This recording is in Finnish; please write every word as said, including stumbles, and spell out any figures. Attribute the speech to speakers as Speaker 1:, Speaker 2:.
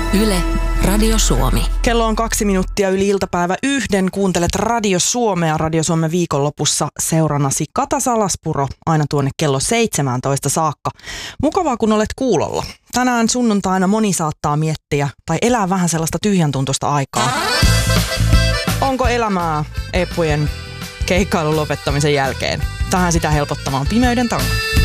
Speaker 1: Yle, Radio Suomi.
Speaker 2: Kello on kaksi minuuttia yli iltapäivä yhden. Kuuntelet Radio Suomea. Radio Suomen viikonlopussa seurannasi Kata Salaspuro aina tuonne kello seitsemäntoista saakka. Mukavaa, kun olet kuulolla. Tänään sunnuntaina moni saattaa miettiä tai elää vähän sellaista tyhjäntuntoista aikaa. Onko elämää Eppujen keikkailun lopettamisen jälkeen? Tähän sitä helpottamaan Pimeyden tango.